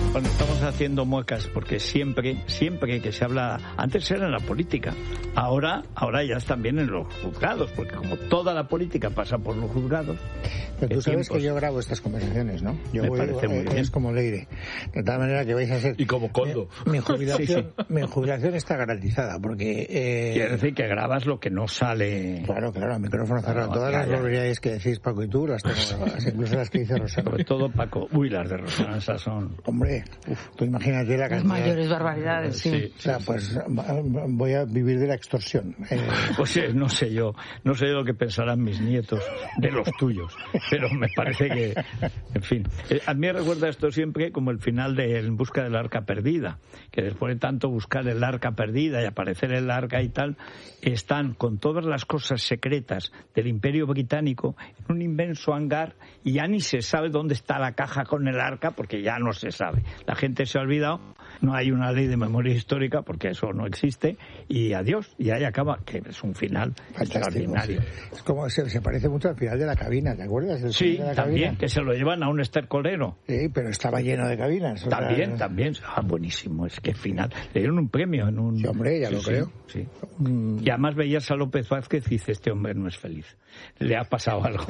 Bueno, estamos haciendo muecas porque siempre que se habla, antes era en la política, ahora ya están bien en los juzgados, porque como toda la política pasa por los juzgados. Pero tú sabes que yo grabo estas conversaciones, ¿no? Me parece muy bien. Es como Leire, de tal manera que vais a ser... Y como Coldo. Mi jubilación está garantizada, porque... Quiere decir que grabas lo que no sale... Claro, el micrófono cerrado. Todas las barbaridades que decís Paco y tú las tengo grabadas, incluso las que dice Rosana. Sobre todo Paco. Uy, las de Rosana, esas son... Hombre, tú imagínate la cantidad... Las mayores barbaridades, sí. O sea, pues voy a vivir de la extorsión. Pues no sé yo lo que pensarán mis nietos de los tuyos, pero me parece que, en fin. A mí me recuerda esto siempre como el final de En busca del arca perdida, que después de tanto buscar el arca perdida y aparecer el arca y tal, están con todas las cosas secretas del Imperio Británico en un inmenso hangar y ya ni se sabe dónde está la caja con el arca, porque ya no se sabe. La gente se ha olvidado, no hay una ley de memoria histórica porque eso no existe, y adiós, y ahí acaba, que es un final extraordinario. Sí. Es como se parece mucho al final de La Cabina, ¿te acuerdas? Sí, también, que se lo llevan a un estercolero. Sí, pero estaba lleno de cabinas. También. Buenísimo, es que final. Le dieron un premio en un... Sí, hombre, ya lo creo. Sí. Y además veías a López Vázquez y dices, este hombre no es feliz. Le ha pasado algo.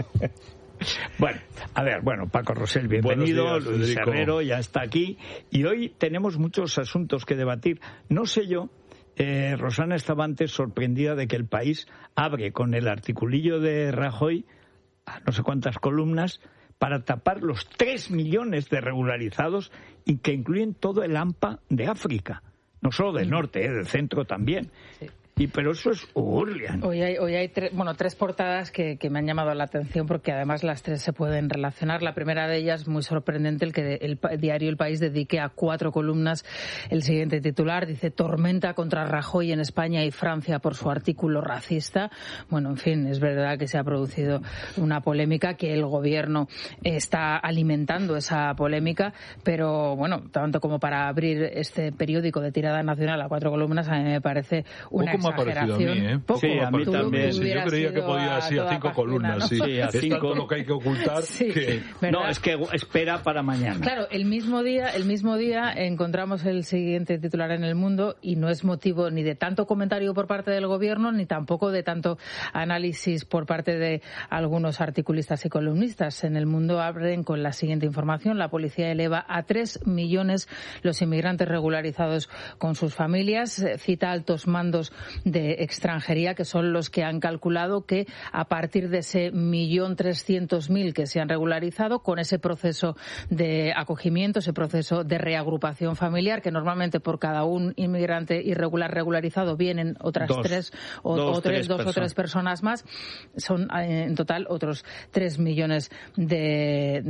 Bueno, Paco Rosell, bienvenido. Luis Herrero ya está aquí. Y hoy tenemos muchos asuntos que debatir. No sé yo... Rosana estaba antes sorprendida de que El País abre con el articulillo de Rajoy a no sé cuántas columnas para tapar los 3 millones de regularizados y que incluyen todo el AMPA de África, no solo del norte, del centro también. Sí. Pero eso es Urlian. Hoy hay tres portadas que me han llamado la atención porque además las tres se pueden relacionar. La primera de ellas, muy sorprendente, el que el diario El País dedique a 4 columnas el siguiente titular. Dice: tormenta contra Rajoy en España y Francia por su artículo racista. Bueno, en fin, es verdad que se ha producido una polémica, que el gobierno está alimentando esa polémica, pero bueno, tanto como para abrir este periódico de tirada nacional a 4 columnas, a mí me parece una exageración. Parecido a mí, ¿eh? Poco, sí, a mí también. Sí, yo creía que podía ir a 5 columnas, ¿no? Sí, a 5. Es tanto lo que hay que ocultar que... No, es que espera para mañana. Claro, el mismo día encontramos el siguiente titular en El Mundo y no es motivo ni de tanto comentario por parte del gobierno ni tampoco de tanto análisis por parte de algunos articulistas y columnistas. En El Mundo abren con la siguiente información: la policía eleva a 3 millones los inmigrantes regularizados con sus familias. Cita altos mandos de extranjería, que son los que han calculado que a partir de ese 1.300.000 que se han regularizado, con ese proceso de acogimiento, ese proceso de reagrupación familiar, que normalmente por cada un inmigrante irregular regularizado vienen otras dos o tres personas más, son en total otros 3 millones de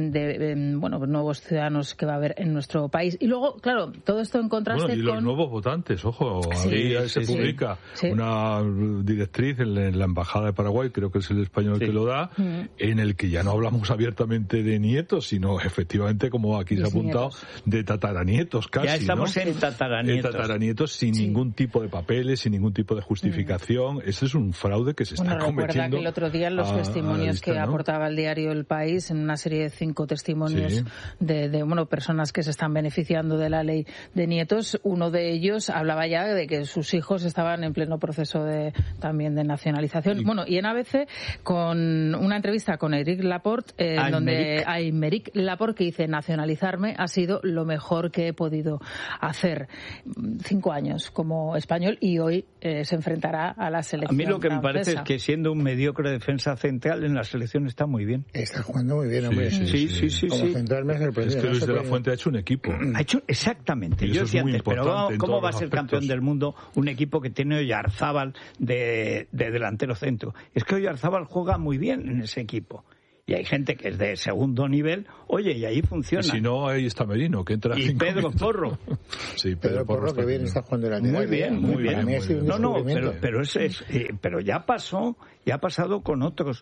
nuevos ciudadanos que va a haber en nuestro país. Y luego, claro, todo esto en contraste con... los nuevos votantes, ojo, ahí se publica una directriz en la Embajada de Paraguay, creo que es el español que lo da, en el que ya no hablamos abiertamente de nietos, sino efectivamente, como aquí se ha apuntado, de tataranietos casi. Ya estamos, ¿no? En tataranietos sin ningún tipo de papeles, sin ningún tipo de justificación. Ese es un fraude que se está cometiendo. Recuerda que el otro día los testimonios que aportaba el diario El País, en una serie de 5 testimonios de personas que se están beneficiando de la ley de nietos, uno de ellos hablaba ya de que sus hijos estaban en pleno proceso también de nacionalización. Y en ABC, con una entrevista con Aymeric Laporte, donde Aymeric Laporte, que dice: nacionalizarme ha sido lo mejor que he podido hacer. 5 años como español y hoy se enfrentará a la selección. A mí lo que me parece francesa. es que siendo un mediocre defensa central en la selección está muy bien. Está jugando muy bien, hombre. Sí. Como central me sorprende. Es que Luis de la Fuente ha hecho un equipo. Exactamente. Y yo decía antes, pero ¿cómo va a ser campeón del mundo un equipo que tiene Oyarzábal de delantero centro? Es que Oyarzábal juega muy bien en ese equipo. Y hay gente que es de segundo nivel, y ahí funciona. Y si no, ahí está Merino, que entra y Pedro Porro. Sí, Pedro Porro que bien está jugando el Muy bien. Para mí ha sido un descubrimiento. Pero ya ha pasado con otros.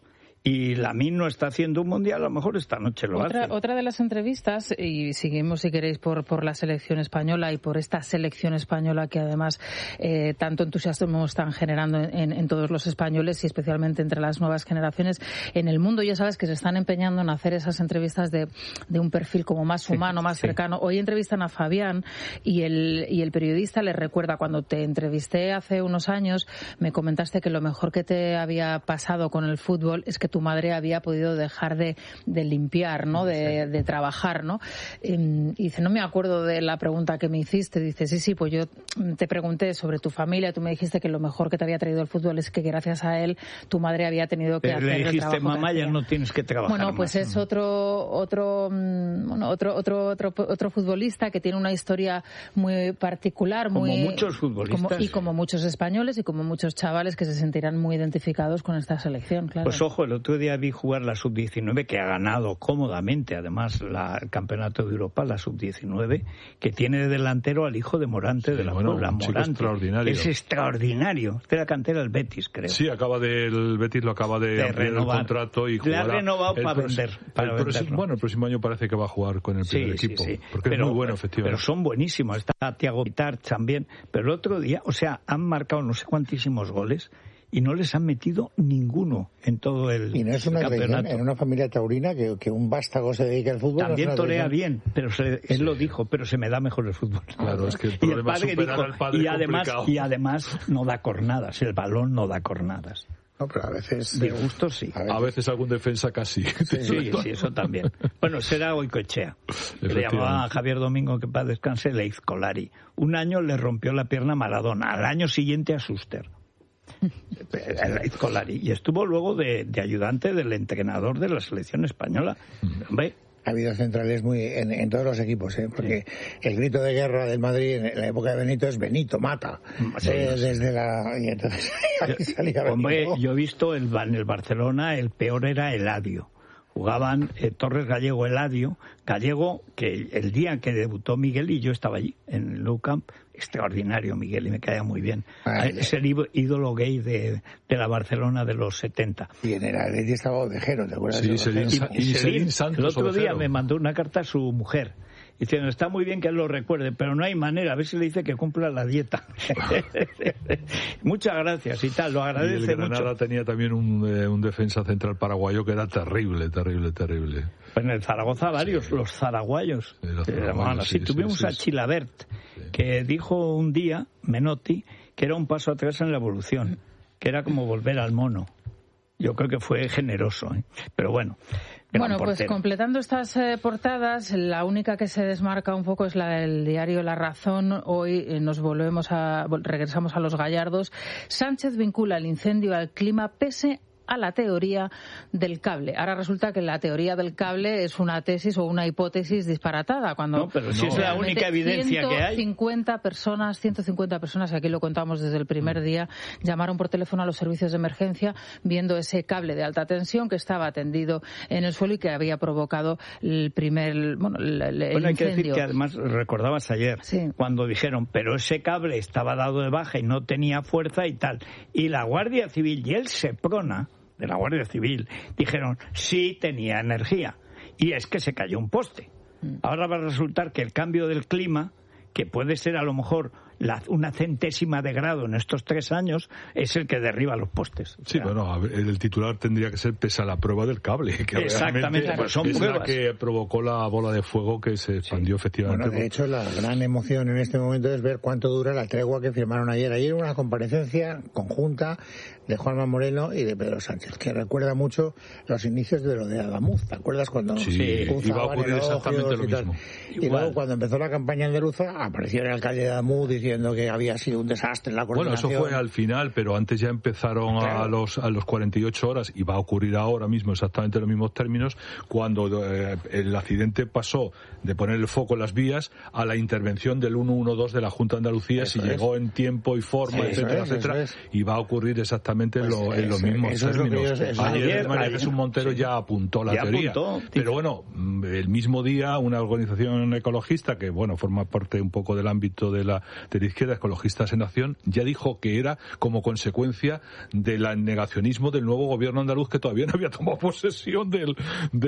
y Lamine no está haciendo un mundial, a lo mejor esta noche lo hace. Otra de las entrevistas, y seguimos si queréis por la selección española y por esta selección española que además tanto entusiasmo están generando en todos los españoles y especialmente entre las nuevas generaciones en el mundo. Ya sabes que se están empeñando en hacer esas entrevistas de un perfil como más humano, más cercano. Hoy entrevistan a Fabián y el periodista le recuerda, cuando te entrevisté hace unos años, me comentaste que lo mejor que te había pasado con el fútbol es que tu madre había podido dejar de limpiar, ¿no? De trabajar, ¿no? Y dice, no me acuerdo de la pregunta que me hiciste. Dice, sí, pues yo te pregunté sobre tu familia, tú me dijiste que lo mejor que te había traído el fútbol es que gracias a él tu madre había tenido que hacer el trabajo. Le dijiste, mamá, ya no tienes que trabajar. Bueno, pues más. Es otro futbolista que tiene una historia muy particular, como muchos futbolistas. Como muchos españoles y como muchos chavales que se sentirán muy identificados con esta selección, claro. Pues ojo, el otro día vi jugar la Sub-19, que ha ganado cómodamente, además, el Campeonato de Europa, la Sub-19, que tiene de delantero al hijo de Morante, de la Puebla. Morante. Extraordinario. Es extraordinario. Este era cantera del Betis, creo. Sí, el Betis lo acaba de ampliar el contrato y jugará. Le ha renovado para vender. Bueno, el próximo año parece que va a jugar con el primer equipo. Sí. Porque es muy bueno, efectivamente. Pero son buenísimos. Está Thiago Pitar también. Pero el otro día, han marcado no sé cuantísimos goles y no les han metido ninguno en todo el campeonato. Y no es una tradición en una familia taurina que un vástago se dedique al fútbol. También torea bien, pero él lo dijo, pero se me da mejor el fútbol. Claro, es que el problema es superar al padre y además no da cornadas, el balón no da cornadas. No, pero a veces... De gusto sí. A veces algún defensa casi. Sí, eso también. Bueno, será Goicoechea. Le llamaba a Javier Domingo, que para descanse, Leizcolari. Un año le rompió la pierna a Maradona, al año siguiente a Schuster. Y estuvo luego de ayudante del entrenador de la selección española. Hombre, ha habido centrales en todos los equipos, porque el grito de guerra del Madrid en la época de Benito es Benito, mata. Y entonces salía Benito. Hombre, yo he visto en el Barcelona, el peor era Eladio. Jugaban Torres Gallego, Eladio. Gallego, que el día que debutó Miguel y yo estaba allí, en el Nou Camp, extraordinario Miguel y me caía muy bien. Es el ídolo gay de la Barcelona de los 70. Y en el Atleti estaba Ovejero, ¿te acuerdas? Sí, Serín Santos. El otro día Ovejero. me mandó una carta a su mujer diciendo, está muy bien que él lo recuerde, pero no hay manera, a ver si le dice que cumpla la dieta. Muchas gracias y tal, lo agradece mucho. Y el Granada tenía también un defensa central paraguayo que era terrible. Pues en el Zaragoza varios, los zaraguayos. Tuvimos a Chilabert, que dijo un día, Menotti, que era un paso atrás en la evolución, que era como volver al mono. Yo creo que fue generoso, pero bueno. Bueno, pues completando estas portadas, la única que se desmarca un poco es la del diario La Razón. Hoy regresamos a los Gallardos. Sánchez vincula el incendio al clima pese a la teoría del cable. Ahora resulta que la teoría del cable es una tesis o una hipótesis disparatada. No, pero si es la única evidencia que hay. 150 personas, aquí lo contamos desde el primer día, llamaron por teléfono a los servicios de emergencia viendo ese cable de alta tensión que estaba tendido en el suelo y que había provocado el incendio. Hay que decir que además recordabas ayer cuando dijeron, pero ese cable estaba dado de baja y no tenía fuerza y tal. Y la Guardia Civil y el Seprona de la Guardia Civil dijeron sí tenía energía y es que se cayó un poste. Ahora va a resultar que el cambio del clima, que puede ser a lo mejor una centésima de grado en estos 3 años, es el que derriba los postes. Sí, bueno, el titular tendría que ser pese a la prueba del cable, que exactamente, pues son es pruebas. La que provocó la bola de fuego que se expandió efectivamente. Bueno, de hecho, la gran emoción en este momento es ver cuánto dura la tregua que firmaron ayer. Ayer una comparecencia conjunta de Juanma Moreno y de Pedro Sánchez, que recuerda mucho los inicios de lo de Adamuz. ¿Te acuerdas cuando iba a ocurrir exactamente lo mismo? Y luego cuando empezó la campaña andaluza apareció el alcalde de Adamuz diciendo que había sido un desastre la coordinación. Bueno, eso fue al final, pero antes ya empezaron a los 48 horas, y va a ocurrir ahora mismo exactamente en los mismos términos, cuando el accidente pasó de poner el foco en las vías a la intervención del 112 de la Junta de Andalucía, si llegó en tiempo y forma, etcétera, y va a ocurrir exactamente en los mismos términos. Ayer María Jesús Montero ya apuntó la teoría. Pero bueno, el mismo día una organización ecologista que forma parte un poco del ámbito de Extrema Izquierda, Ecologistas en Acción, ya dijo que era como consecuencia del negacionismo del nuevo gobierno andaluz, que todavía no había tomado posesión del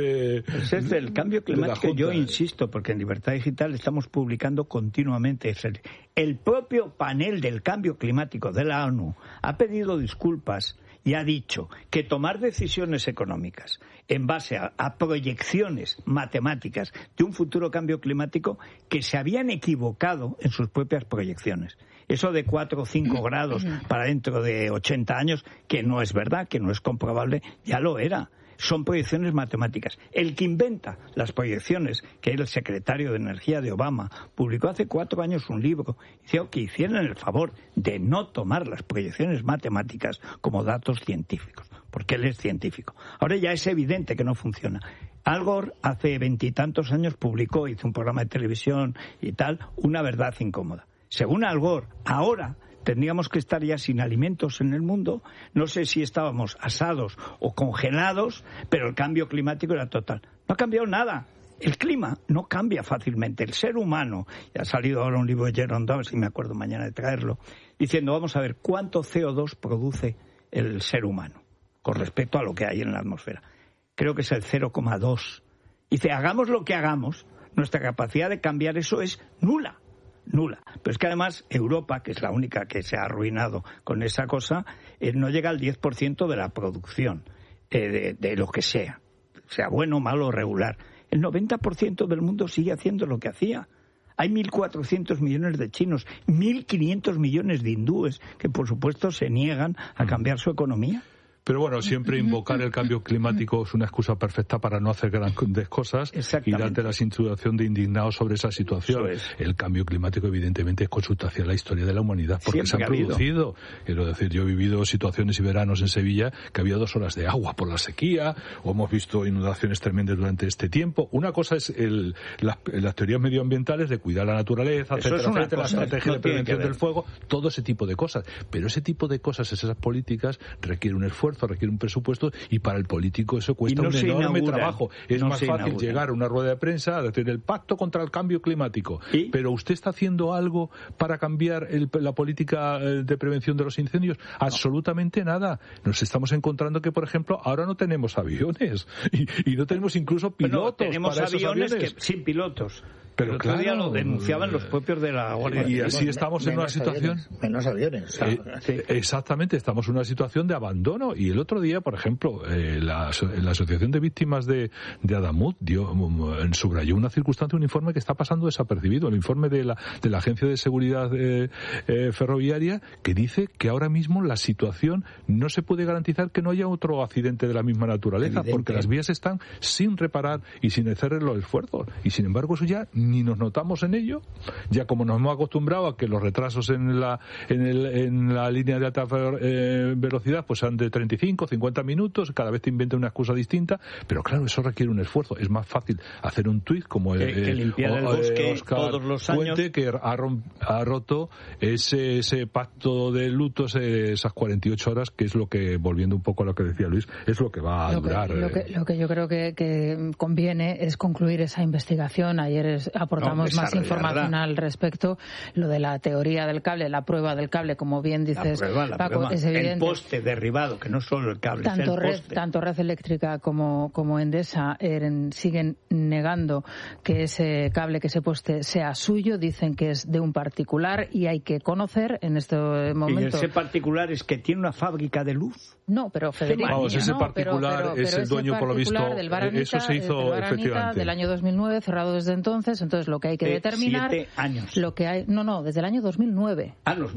cambio climático. Yo insisto, porque en Libertad Digital estamos publicando continuamente. El propio panel del cambio climático de la ONU ha pedido disculpas y ha dicho que tomar decisiones económicas en base a proyecciones matemáticas de un futuro cambio climático, que se habían equivocado en sus propias proyecciones. Eso de 4 o 5 grados para dentro de 80 años, que no es verdad, que no es comprobable, ya lo era. Son proyecciones matemáticas. El que inventa las proyecciones, que era el secretario de Energía de Obama, publicó hace 4 años un libro, diciendo que hicieran el favor de no tomar las proyecciones matemáticas como datos científicos, porque él es científico. Ahora ya es evidente que no funciona. Al Gore hace 20 y tantos años publicó, hizo un programa de televisión y tal, Una verdad incómoda. Según Al Gore, ahora tendríamos que estar ya sin alimentos en el mundo. No sé si estábamos asados o congelados, pero el cambio climático era total. No ha cambiado nada. El clima no cambia fácilmente. El ser humano, y ha salido ahora un libro de Jerome Dobbs, si me acuerdo mañana de traerlo, diciendo, vamos a ver, ¿cuánto CO2 produce el ser humano con respecto a lo que hay en la atmósfera? Creo que es el 0,2. Dice, hagamos lo que hagamos, nuestra capacidad de cambiar eso es nula. Pero es que además Europa, que es la única que se ha arruinado con esa cosa, no llega al 10% de la producción de lo que sea bueno, malo o regular. El 90% del mundo sigue haciendo lo que hacía. Hay 1.400 millones de chinos, 1.500 millones de hindúes que, por supuesto, se niegan a cambiar su economía. Pero bueno, siempre invocar el cambio climático es una excusa perfecta para no hacer grandes cosas y darte la situación de indignados sobre esa situación. El cambio climático, evidentemente, es consultancia la historia de la humanidad, porque se ha producido. Quiero decir, yo he vivido situaciones y veranos en Sevilla que había 2 horas de agua por la sequía, o hemos visto inundaciones tremendas durante este tiempo. Una cosa es las teorías medioambientales de cuidar la naturaleza, etcétera, la estrategia de prevención del fuego, todo ese tipo de cosas. Pero ese tipo de cosas, esas políticas, requiere un esfuerzo, requiere un presupuesto, y para el político eso cuesta un enorme trabajo. Es más fácil llegar a una rueda de prensa a decir el pacto contra el cambio climático. Pero ¿usted está haciendo algo para cambiar la política de prevención de los incendios? Absolutamente nada. Nos estamos encontrando que, por ejemplo, ahora no tenemos aviones y no tenemos incluso pilotos. Tenemos para esos aviones sin pilotos. Pero el otro día lo denunciaban los propios de la Guardia Civil. Y así estamos en una situación... Menos aviones. Exactamente, estamos en una situación de abandono. Y el otro día, por ejemplo, la Asociación de Víctimas de Adamut subrayó una circunstancia, un informe que está pasando desapercibido, el informe de la Agencia de Seguridad Ferroviaria, que dice que ahora mismo la situación no se puede garantizar que no haya otro accidente de la misma naturaleza, porque las vías están sin reparar y sin hacer los esfuerzos. Y sin embargo eso ya ni nos notamos en ello, ya como nos hemos acostumbrado a que los retrasos en la línea de alta velocidad pues sean de 35, 50 minutos, cada vez te inventan una excusa distinta, pero claro, eso requiere un esfuerzo. Es más fácil hacer un tuit como que limpiar el bosque Oscar todos los años. Puente, que ha roto ese pacto de lutos, esas 48 horas, que es lo que, volviendo un poco a lo que decía Luis, es lo que va a durar. Lo que yo creo que conviene es concluir esa investigación. Ayer aportamos más información al respecto. Lo de la teoría del cable, la prueba del cable, como bien dices, Paco, es evidente. El poste derribado, que no solo el cable, tanto es el poste. Tanto Red Eléctrica como Endesa siguen negando que ese cable, que ese poste sea suyo. Dicen que es de un particular y hay que conocer en este momento. ¿Y ese particular es que tiene una fábrica de luz? No, pero Federico, vamos, ese particular es el dueño, por lo visto. Eso se hizo efectivamente del año 2009, cerrado desde entonces. Entonces lo que hay que determinar, 7 años. Lo que hay, no, desde el año 2009.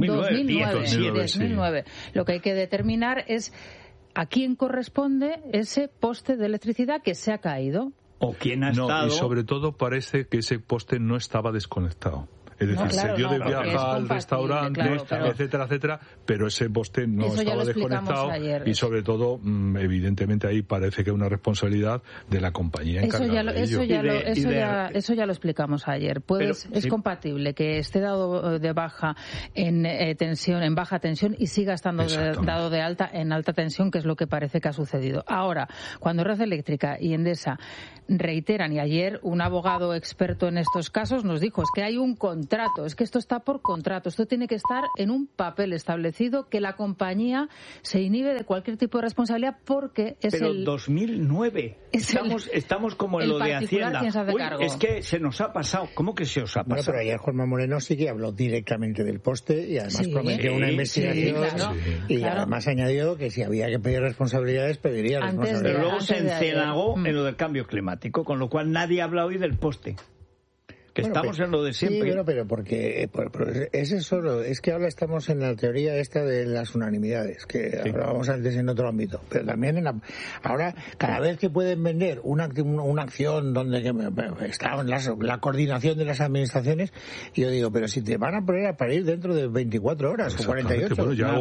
2009. Lo que hay que determinar es a quién corresponde ese poste de electricidad que se ha caído. O quién ha estado. Y sobre todo parece que ese poste no estaba desconectado. Es decir, se dio de viaje al restaurante, etcétera, pero ese poste no estaba desconectado y sobre todo, evidentemente ahí parece que hay una responsabilidad de la compañía encargada de ello. Eso ya lo explicamos ayer. Es compatible que esté dado de baja en baja tensión y siga estando dado de alta en alta tensión, que es lo que parece que ha sucedido. Ahora, cuando Red Eléctrica y Endesa reiteran, y ayer un abogado experto en estos casos nos dijo, es que hay un control contrato, es que esto está por contrato, esto tiene que estar en un papel establecido, que la compañía se inhibe de cualquier tipo de responsabilidad porque es Pero 2009, estamos como en lo de Hacienda. Uy, es que se nos ha pasado. ¿Cómo que se os ha pasado? Bueno, pero ayer Juanma Moreno sí que habló directamente del poste y además prometió una investigación y además añadió que si había que pedir responsabilidades, pediría responsabilidades. Pero luego se encenagó en lo del cambio climático, con lo cual nadie habla hoy del poste. Que bueno, estamos en lo de siempre. Sí, pero porque es eso, es que ahora estamos en la teoría esta de las unanimidades, que hablábamos antes en otro ámbito, pero también ahora cada vez que pueden vender una acción donde está la coordinación de las administraciones, yo digo, pero si te van a poner a parir dentro de 24 horas o 48. Bueno, ya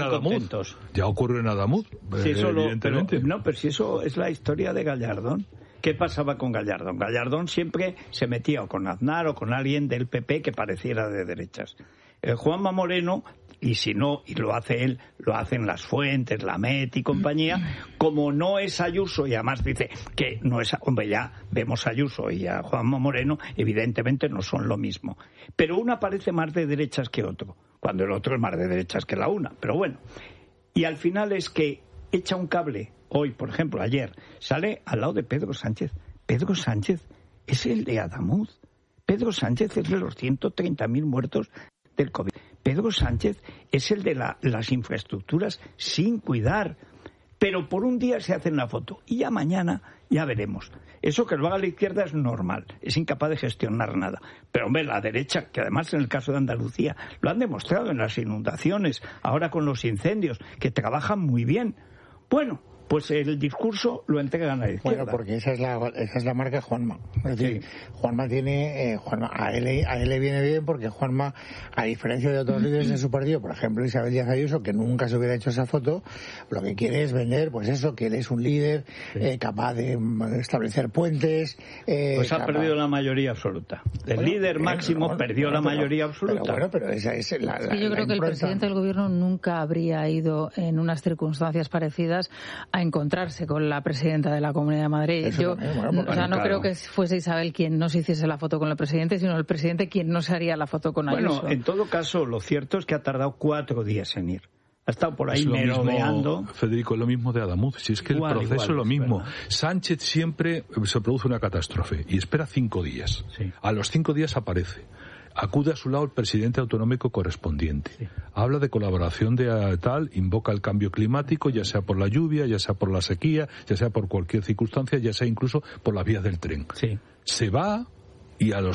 ocurre en Adamuz, sí, evidentemente. Pero si eso es la historia de Gallardón. ¿Qué pasaba con Gallardón? Gallardón siempre se metía o con Aznar o con alguien del PP que pareciera de derechas. Juanma Moreno, y si no, y lo hace él, lo hacen Las Fuentes, la Met y compañía, como no es Ayuso, y además dice que no es... Hombre, ya vemos a Ayuso y a Juanma Moreno, evidentemente no son lo mismo. Pero una parece más de derechas que otro, cuando el otro es más de derechas que la una. Pero bueno, y al final es que echa un cable. Hoy, por ejemplo, ayer, sale al lado de Pedro Sánchez. Pedro Sánchez es el de Adamuz. Pedro Sánchez es de los 130.000 muertos del COVID. Pedro Sánchez es el de las infraestructuras sin cuidar. Pero por un día se hacen la foto y ya mañana ya veremos. Eso que lo haga la izquierda es normal, es incapaz de gestionar nada. Pero hombre, la derecha, que además en el caso de Andalucía lo han demostrado en las inundaciones, ahora con los incendios, que trabajan muy bien. Bueno, pues el discurso lo entregan a la izquierda. Bueno, porque esa es la marca Juanma. Es decir, Juanma tiene... a él le viene bien porque Juanma, a diferencia de otros líderes de su partido, por ejemplo Isabel Díaz Ayuso, que nunca se hubiera hecho esa foto, lo que quiere es vender, pues eso, que él es un líder capaz de establecer puentes... pues ha perdido la mayoría absoluta. El líder máximo perdió la mayoría absoluta. Pero esa es la yo creo que el presidente del gobierno nunca habría ido en unas circunstancias parecidas a encontrarse con la presidenta de la Comunidad de Madrid. No creo que fuese Isabel quien no se hiciese la foto con el presidente, sino el presidente quien no se haría la foto con Ayuso. Bueno, en todo caso, lo cierto es que ha tardado 4 días en ir. Ha estado por ahí merodeando. Federico, es lo mismo de Adamuz. Si es que el proceso es lo mismo. Sánchez siempre se produce una catástrofe y espera 5 días. Sí. A los 5 días aparece. Acude a su lado el presidente autonómico correspondiente. Sí. Habla de colaboración de tal, invoca el cambio climático, ya sea por la lluvia, ya sea por la sequía, ya sea por cualquier circunstancia, ya sea incluso por las vías del tren. Sí. Se va y al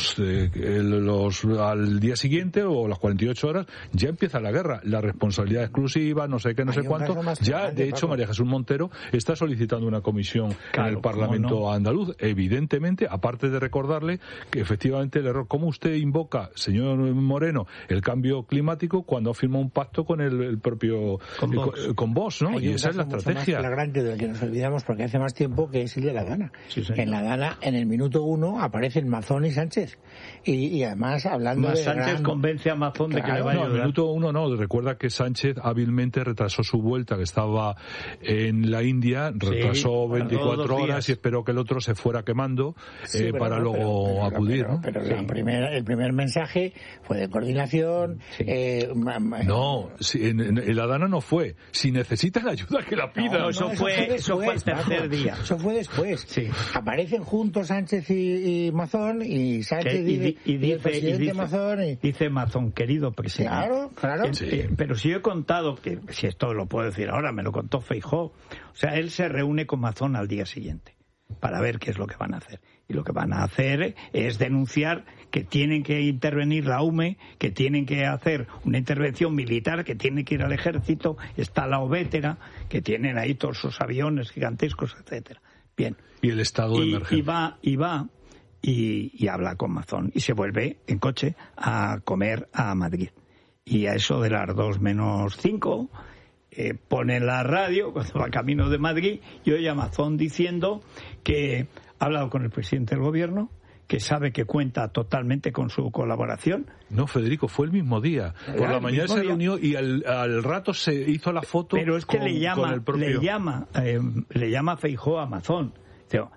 día siguiente o las 48 horas ya empieza la guerra, la responsabilidad exclusiva, no sé qué, no sé cuánto. Ya, de hecho, María Jesús Montero está solicitando una comisión en el Parlamento andaluz, evidentemente, aparte de recordarle que efectivamente el error, ¿cómo usted invoca, señor Moreno, el cambio climático cuando ha firmado un pacto con el propio con Vox, ¿no? Y esa es la estrategia. Más flagrante del que nos olvidamos porque hace más tiempo, que es el de La Dana. Sí, en La Dana, en el minuto 1 aparecen Mazón y Sánchez y además hablando Sánchez convence a Mazón de que le va a ayudar. No, minuto 1 no, recuerda que Sánchez hábilmente retrasó su vuelta, que estaba en la India, retrasó 24 horas y esperó que el otro se fuera quemando para luego acudir. Pero el primer mensaje fue de coordinación. No, en la Dana no fue. Si necesitan ayuda, que la pidan. Eso fue el tercer día. Eso fue después. Sí. Aparecen juntos Sánchez y Mazón y Sánchez y el presidente Mazón. Dice Mazón, querido presidente. Claro. Pero si yo he contado, que si esto lo puedo decir ahora, me lo contó Feijóo. O sea, él se reúne con Mazón al día siguiente para ver qué es lo que van a hacer. Y lo que van a hacer es denunciar que tienen que intervenir la UME, que tienen que hacer una intervención militar, que tienen que ir al ejército, está la Ovétera, que tienen ahí todos esos aviones gigantescos, etcétera. Bien. Y el estado de emergencia. Y va y habla con Mazón y se vuelve en coche a comer a Madrid. Y a eso de las 2 menos 5 pone la radio cuando va camino de Madrid y oye a Mazón diciendo que ha hablado con el presidente del gobierno, que sabe que cuenta totalmente con su colaboración. No, Federico, fue el mismo día. Por la mañana se reunió y al rato se hizo la foto. Pero es que le llama Feijóo a Mazón.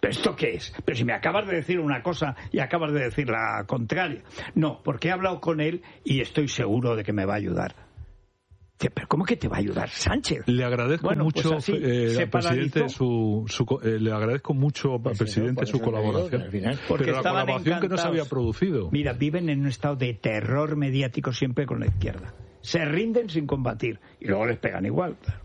¿Pero esto qué es? Pero si me acabas de decir una cosa y acabas de decir la contraria. No, porque he hablado con él y estoy seguro de que me va a ayudar. ¿Pero cómo que te va a ayudar Sánchez? Le agradezco mucho al presidente le agradezco mucho al presidente su colaboración. Pero la colaboración que no se había producido. Mira, viven en un estado de terror mediático siempre con la izquierda. Se rinden sin combatir y luego les pegan igual, claro.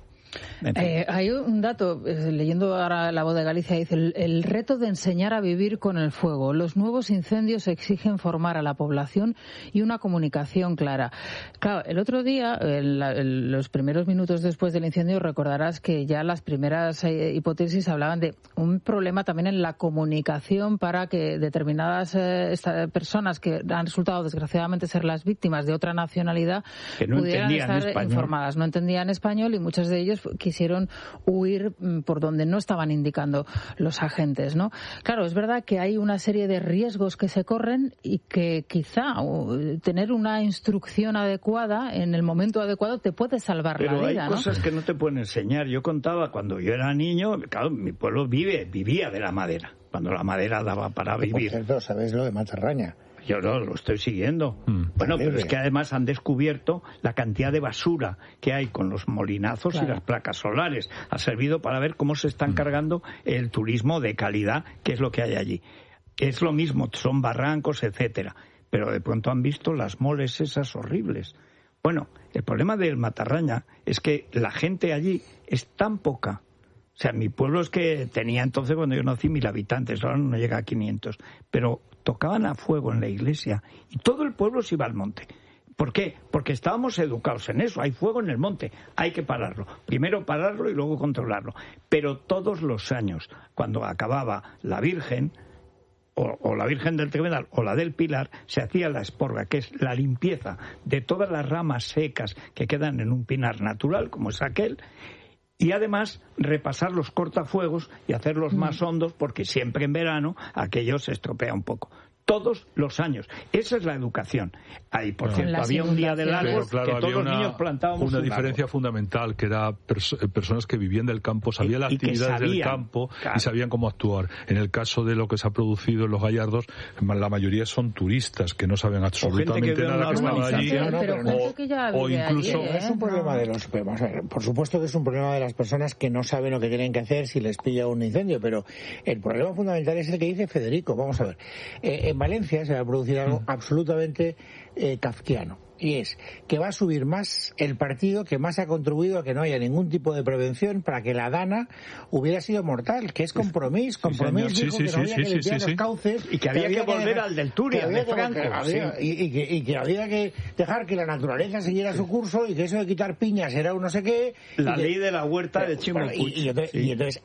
Hay un dato, leyendo ahora La Voz de Galicia, dice el reto de enseñar a vivir con el fuego. Los nuevos incendios exigen formar a la población y una comunicación clara. Claro, el otro día, los primeros minutos después del incendio, recordarás que ya las primeras hipótesis hablaban de un problema también en la comunicación para que determinadas personas que han resultado desgraciadamente ser las víctimas de otra nacionalidad que no pudieran estar español. Informadas. No entendían español y muchos de ellos quisieron huir por donde no estaban indicando los agentes, ¿no? Claro, es verdad que hay una serie de riesgos que se corren y que quizá tener una instrucción adecuada en el momento adecuado te puede salvar la vida, ¿no? Pero hay cosas que no te pueden enseñar. Yo contaba cuando yo era niño, claro, mi pueblo vivía de la madera, cuando la madera daba para vivir. Por cierto, ¿sabes lo de Matarraña? Yo no, lo estoy siguiendo. Bueno, pero es que además han descubierto la cantidad de basura que hay con los molinazos y las placas solares. Ha servido para ver cómo se están cargando el turismo de calidad, que es lo que hay allí. Es lo mismo, son barrancos, etcétera. Pero de pronto han visto las moles esas horribles. Bueno, el problema del Matarraña es que la gente allí es tan poca. O sea, mi pueblo es que tenía entonces, cuando yo nací, 1.000 habitantes, ahora no llega a 500. Pero tocaban a fuego en la iglesia y todo el pueblo se iba al monte. ¿Por qué? Porque estábamos educados en eso. Hay fuego en el monte, hay que pararlo. Primero pararlo y luego controlarlo. Pero todos los años, cuando acababa la Virgen, o la Virgen del Tremedal o la del Pilar, se hacía la esporga, que es la limpieza de todas las ramas secas que quedan en un pinar natural, como es aquel, y además repasar los cortafuegos y hacerlos más hondos, porque siempre en verano aquello se estropea un poco. Todos los años. Esa es la educación. Ahí, por cierto, había un día del árbol que todos los niños plantábamos una diferencia fundamental, que era personas que vivían del campo, sabían las actividades del campo y sabían cómo actuar. En el caso de lo que se ha producido en los Gallardos, la mayoría son turistas que no saben absolutamente nada que estaban allí. O incluso... No es un problema de los... Vamos a ver, por supuesto que es un problema de las personas que no saben lo que tienen que hacer si les pilla un incendio, pero el problema fundamental es el que dice Federico. Vamos a ver. En Valencia se va a producir algo absolutamente kafkiano. Y es que va a subir más el partido que más ha contribuido a que no haya ningún tipo de prevención para que la Dana hubiera sido mortal, que es Compromís. Compromís dijo que no había que limpiar los cauces y que había que volver al del Turia, de Franco. Y que había que dejar que la naturaleza siguiera su curso y que eso de quitar piñas era un no sé qué. La ley de la huerta de Chimo Puig. Y entonces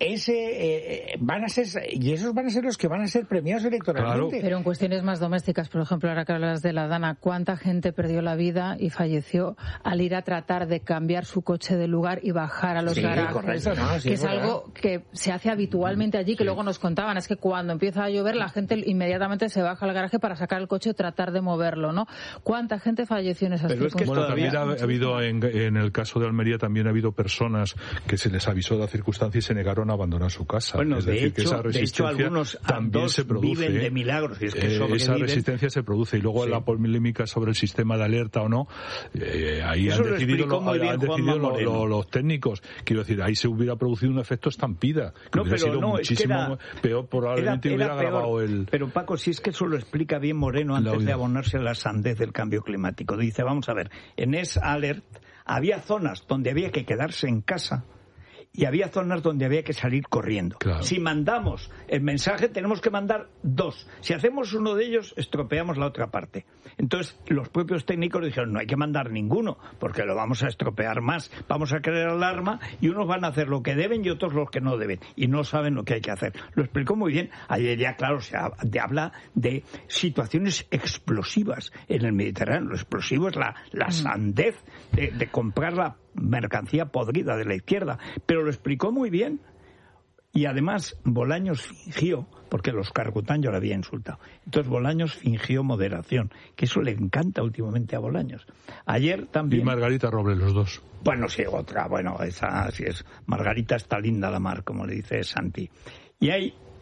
esos van a ser los que van a ser premiados electoralmente. Claro. Pero en cuestiones más domésticas, por ejemplo, ahora que hablas de la Dana, ¿cuánta gente perdió la vida y falleció al ir a tratar de cambiar su coche de lugar y bajar a los garajes? Correcto, que es algo que se hace habitualmente allí, que luego nos contaban, es que cuando empieza a llover la gente inmediatamente se baja al garaje para sacar el coche y tratar de moverlo, ¿no? ¿Cuánta gente falleció en esas circunstancias? Bueno, también ha habido, en el caso de Almería, también ha habido personas que se les avisó de la circunstancia y se negaron a abandonar su casa. Bueno, es decir, que esa resistencia algunos también se produce. Viven de milagros. Y es que esa resistencia se produce. Y luego la polémica sobre el sistema de alerta o no, ahí han decidido los técnicos. Quiero decir, ahí se hubiera producido un efecto estampida, que hubiera sido muchísimo peor, probablemente hubiera agravado el... Pero Paco, si es que eso lo explica bien Moreno antes de abonarse a la sandez del cambio climático. Dice, vamos a ver, en esa alert había zonas donde había que quedarse en casa y había zonas donde había que salir corriendo. Claro. Si mandamos el mensaje, tenemos que mandar 2. Si hacemos uno de ellos, estropeamos la otra parte. Entonces, los propios técnicos dijeron, no hay que mandar ninguno, porque lo vamos a estropear más. Vamos a crear alarma y unos van a hacer lo que deben y otros lo que no deben. Y no saben lo que hay que hacer. Lo explicó muy bien. Ayer ya, claro, se habla de situaciones explosivas en el Mediterráneo. Lo explosivo es la sandez de comprar la mercancía podrida de la izquierda, pero lo explicó muy bien. Y además Bolaños fingió, porque los Carcután yo le había insultado, entonces Bolaños fingió moderación, que eso le encanta últimamente a Bolaños. Ayer también... Y Margarita Robles, los dos. Bueno, sí, otra, esa sí es... Margarita está linda la mar, como le dice Santi. Y hay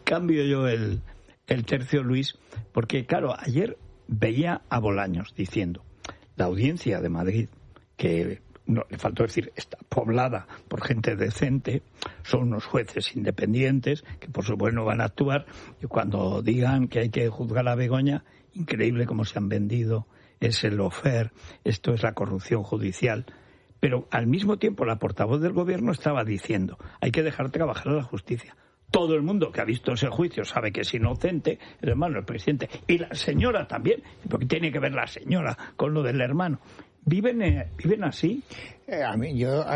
cambio yo el tercio, Luis, porque claro, ayer veía a Bolaños diciendo, la audiencia de Madrid, que no, le faltó decir, está poblada por gente decente, son unos jueces independientes que por supuesto no van a actuar, y cuando digan que hay que juzgar a Begoña, increíble cómo se han vendido, es el lawfare, esto es la corrupción judicial. Pero al mismo tiempo la portavoz del gobierno estaba diciendo, hay que dejar trabajar a la justicia. Todo el mundo que ha visto ese juicio sabe que es inocente, el hermano del presidente, y la señora también, porque tiene que ver la señora con lo del hermano. ¿Viven así? Yo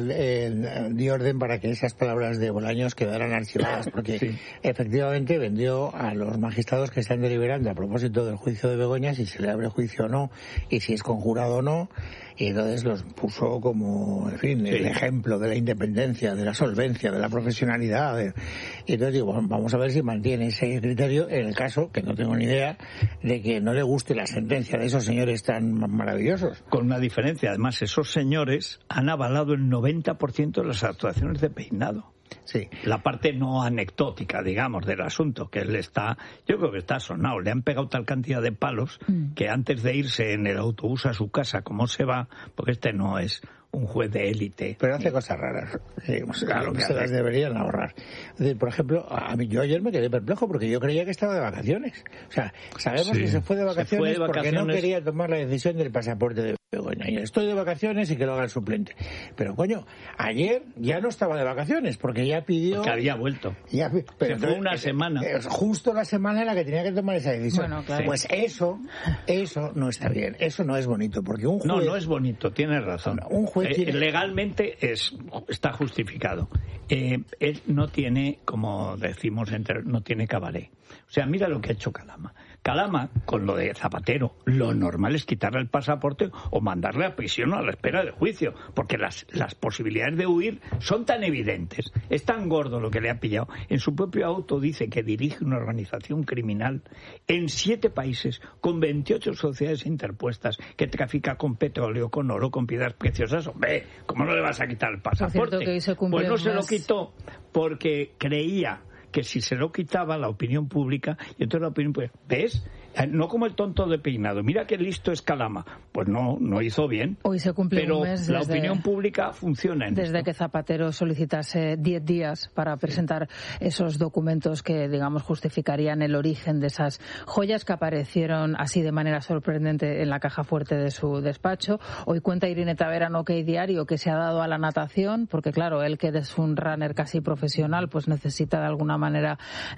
ayer di orden para que esas palabras de Bolaños quedaran archivadas, porque efectivamente vendió a los magistrados que están deliberando a propósito del juicio de Begoña, si se le abre juicio o no, y si es conjurado o no, y entonces los puso como, en fin, el ejemplo de la independencia, de la solvencia, de la profesionalidad. Y entonces digo, bueno, vamos a ver si mantiene ese criterio en el caso, que no tengo ni idea, de que no le guste la sentencia de esos señores tan maravillosos. Con una diferencia, además, esos señores han avalado el 90% de las actuaciones de Peinado. Sí. La parte no anecdótica, digamos, del asunto, que él está, yo creo que está sonado, le han pegado tal cantidad de palos que antes de irse en el autobús a su casa, como se va, porque este no es un juez de élite. Pero hace cosas raras, claro, que se las deberían ahorrar. Es decir, por ejemplo, yo ayer me quedé perplejo porque yo creía que estaba de vacaciones. O sea, sabemos que se fue de vacaciones porque no quería tomar la decisión del pasaporte de Begoña. Y estoy de vacaciones y que lo haga el suplente. Pero coño, ayer ya no estaba de vacaciones porque ya pidió... Porque había vuelto. Pero se fue una semana. Justo la semana en la que tenía que tomar esa decisión. Bueno, claro. Pues eso no está bien. Eso no es bonito porque un juez... No es bonito, tienes razón. Un juez legalmente está justificado. Él no tiene, como decimos, no tiene cabaret. O sea, mira lo que ha hecho Calama. Calama, con lo de Zapatero, lo normal es quitarle el pasaporte o mandarle a prisión a la espera del juicio, porque las posibilidades de huir son tan evidentes. Es tan gordo lo que le ha pillado. En su propio auto dice que dirige una organización criminal en 7 países, con 28 sociedades interpuestas, que trafica con petróleo, con oro, con piedras preciosas. Hombre, ¿cómo no le vas a quitar el pasaporte? Pues no se lo quitó porque creía que si se lo quitaba la opinión pública, y entonces la opinión pública, ¿ves? No como el tonto de Peinado, mira qué listo es Calama. Pues no hizo bien. Hoy se cumple pero un mes la opinión pública funciona en desde esto. que Zapatero solicitase 10 días para presentar esos documentos que, digamos, justificarían el origen de esas joyas que aparecieron así de manera sorprendente en la caja fuerte de su despacho. Hoy cuenta Irene Tavera en OK Diario que se ha dado a la natación, porque claro, él que es un runner casi profesional, pues necesita de alguna manera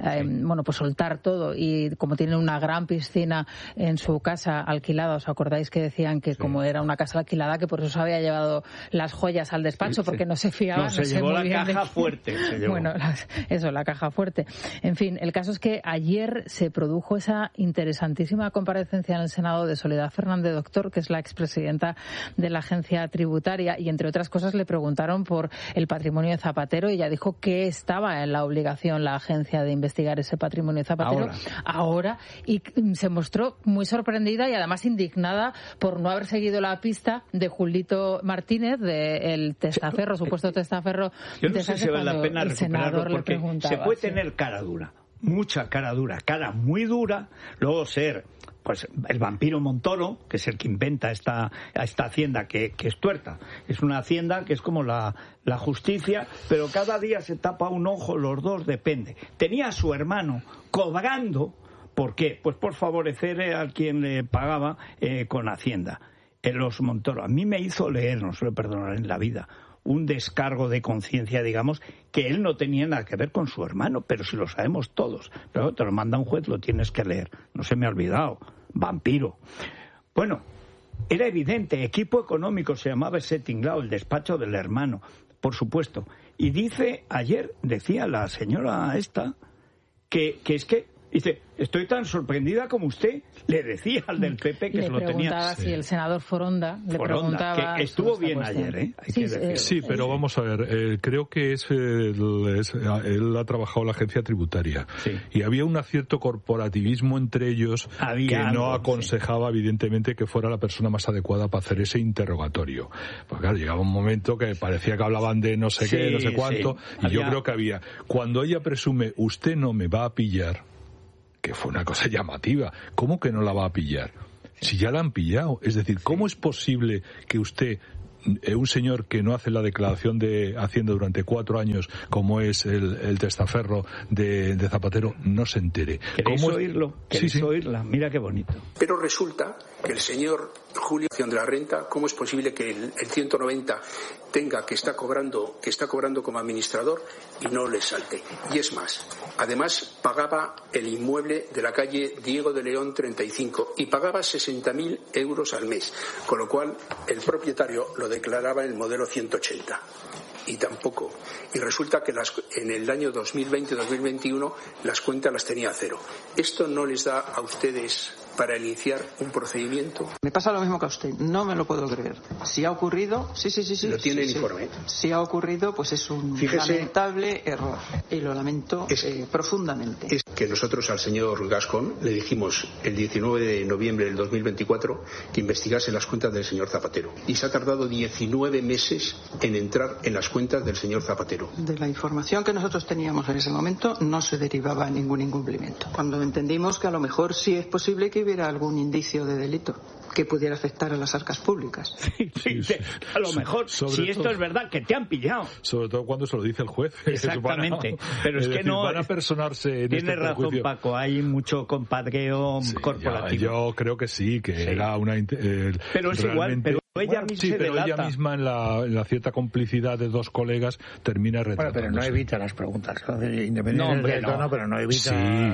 pues soltar todo, y como tiene una gran piscina en su casa alquilada, ¿os acordáis que decían que como era una casa alquilada, que por eso se había llevado las joyas al despacho, porque no se fiaban? Se llevó la caja fuerte. Bueno, la caja fuerte. En fin, el caso es que ayer se produjo esa interesantísima comparecencia en el Senado de Soledad Fernández Doctor, que es la expresidenta de la agencia tributaria, y entre otras cosas le preguntaron por el patrimonio de Zapatero, y ella dijo que estaba en la obligación la agencia de investigar ese patrimonio de Zapatero ahora, y se mostró muy sorprendida y además indignada por no haber seguido la pista de Julito Martínez, del testaferro, supuesto testaferro. Yo no sé si vale la pena recuperarlo, porque se puede tener cara dura, mucha cara dura, cara muy dura, luego ser pues el vampiro Montoro, que es el que inventa esta hacienda que es tuerta. Es una hacienda que es como la justicia, pero cada día se tapa un ojo, los dos, depende. Tenía a su hermano cobrando. ¿Por qué? Pues por favorecer a quien le pagaba con Hacienda. Los Montoro. A mí me hizo leer, no se lo perdonaré en la vida, un descargo de conciencia, digamos, que él no tenía nada que ver con su hermano, pero si lo sabemos todos. Pero te lo manda un juez, lo tienes que leer. No se me ha olvidado. Vampiro. Bueno, era evidente, equipo económico se llamaba ese tinglao, el despacho del hermano, por supuesto. Y decía la señora esta, que es que Dice, estoy tan sorprendida como usted, le decía al del PP que se lo tenía. Le preguntaba si el senador Foronda le preguntaba... que estuvo bien ayer, ¿eh? Sí, pero vamos a ver, creo que él ha trabajado en la agencia tributaria. Sí. Y había un cierto corporativismo entre ellos que no aconsejaba, evidentemente, que fuera la persona más adecuada para hacer ese interrogatorio. Porque claro, llegaba un momento que parecía que hablaban de no sé qué, no sé cuánto, y yo creo que había... Cuando ella presume, usted no me va a pillar, que fue una cosa llamativa. ¿Cómo que no la va a pillar? Si ya la han pillado. Es decir, ¿cómo es posible que usted, un señor que no hace la declaración de Hacienda durante 4 años, como es el testaferro de Zapatero, no se entere? ¿Queréis oírlo? ¿Queréis oírla? Mira qué bonito. Pero resulta que el señor Julio de la Renta, ¿cómo es posible que el 190 tenga que está cobrando como administrador y no le salte? Y es más, además pagaba el inmueble de la calle Diego de León 35 y pagaba 60.000 euros al mes, con lo cual el propietario lo declaraba en el modelo 180. Y tampoco. Y resulta que en el año 2020-2021 las cuentas las tenía a cero. ¿Esto no les da a ustedes para iniciar un procedimiento? Me pasa lo mismo que a usted, no me lo puedo creer. Si ha ocurrido, sí. Lo tiene el informe. Si ha ocurrido, pues es un lamentable error. Y lo lamento profundamente. Es que nosotros al señor Gascón le dijimos el 19 de noviembre del 2024 que investigase las cuentas del señor Zapatero. Y se ha tardado 19 meses en entrar en las cuentas del señor Zapatero. De la información que nosotros teníamos en ese momento no se derivaba ningún incumplimiento. Cuando entendimos que a lo mejor sí es posible que hubiera algún indicio de delito que pudiera afectar a las arcas públicas. Sí, a lo mejor, si esto es verdad, que te han pillado. Sobre todo cuando se lo dice el juez. Exactamente. Pero es que no... Van a personarse en Tiene razón, juicio. Paco, hay mucho compadreo corporativo. Yo creo que sí, que era una... pero es igual, pero ella misma en la cierta complicidad de dos colegas termina retratándose. Bueno, pero no evita las preguntas, independientemente del tono, pero no evita...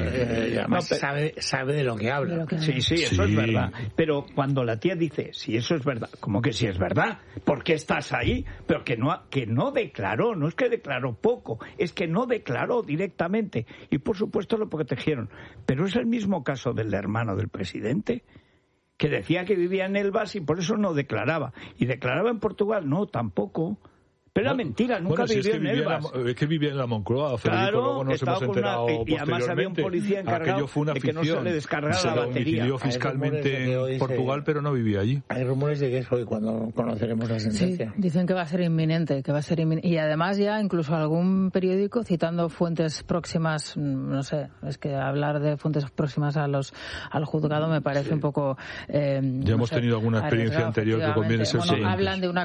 además sabe de lo que habla. Sí, eso es verdad. Pero cuando la tía dice, si eso es verdad, ¿cómo que si es verdad? ¿Por qué estás ahí? Pero que no declaró, no es que declaró poco, es que no declaró directamente. Y por supuesto lo protegieron. Pero es el mismo caso del hermano del presidente, que decía que vivía en Elvas y por eso no declaraba. ¿Y declaraba en Portugal? No, tampoco. Pero era mentira, nunca vivió en Elvas. Es que vivía en la Moncloa, Federico, claro, luego nos hemos enterado y además había un policía encargado de que no se le descargara la batería. Se domicilió fiscalmente en Portugal, pero no vivía allí. Hay rumores de que es hoy cuando conoceremos la sentencia. Sí, dicen que va a ser inminente, y además ya incluso algún periódico citando fuentes próximas, no sé, es que hablar de fuentes próximas al juzgado me parece un poco... ya hemos tenido alguna experiencia anterior que conviene ser... Hablan de una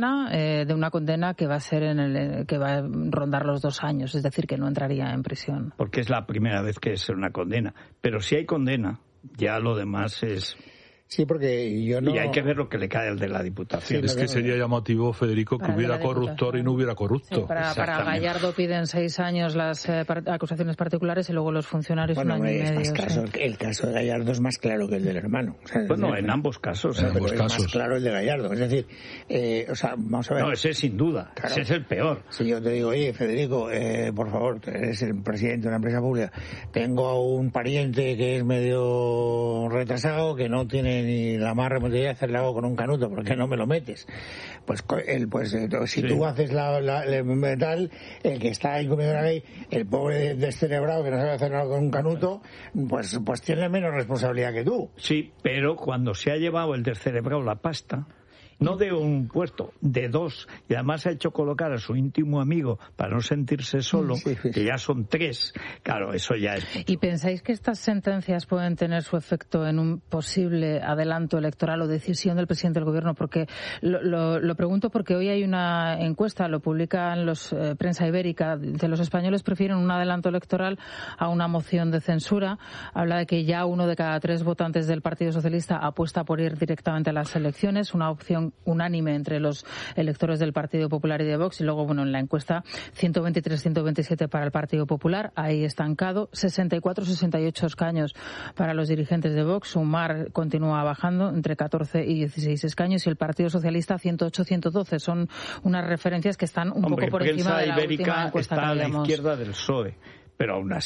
condena que va a ser que va a rondar los 2 años, es decir, que no entraría en prisión. Porque es la primera vez que es una condena. Pero si hay condena, ya lo demás es... Sí, porque yo no... Y hay que ver lo que le cae al de la Diputación. Sí, es que sería llamativo, Federico, que hubiera corruptor y no hubiera corrupto. Sí, para Gallardo piden 6 años las acusaciones particulares y luego los funcionarios un año y medio. El caso de Gallardo es más claro que el del hermano. O sea, en ambos casos. En ambos casos. Es más claro el de Gallardo. Es decir, vamos a ver. No, ese sin duda. Claro. Ese es el peor. Si yo te digo, oye, Federico, por favor, eres el presidente de una empresa pública, tengo un pariente que es medio retrasado, que no tiene ni la más remota idea de hacerle algo con un canuto, ¿por qué no me lo metes? Si tú haces el metal, el que está incumpliendo la ley, el pobre descerebrado que no sabe hacer algo con un canuto, pues tiene menos responsabilidad que tú. Sí, pero cuando se ha llevado el descerebrado la pasta, no de un puesto, de 2, y además ha hecho colocar a su íntimo amigo para no sentirse solo, que ya son 3, claro, eso ya es mucho. ¿Y pensáis que estas sentencias pueden tener su efecto en un posible adelanto electoral o decisión del presidente del gobierno? Porque lo pregunto porque hoy hay una encuesta, lo publican los Prensa Ibérica, de los españoles prefieren un adelanto electoral a una moción de censura. Habla de que ya 1 de cada 3 votantes del Partido Socialista apuesta por ir directamente a las elecciones, una opción unánime entre los electores del Partido Popular y de Vox. Y luego, en la encuesta 123-127 para el Partido Popular, ahí estancado, 64-68 escaños para los dirigentes de Vox. Sumar continúa bajando entre 14 y 16 escaños y el Partido Socialista 108-112. Son unas referencias que están un poco por encima de la última encuesta está que a la habíamos... izquierda del PSOE, pero aún así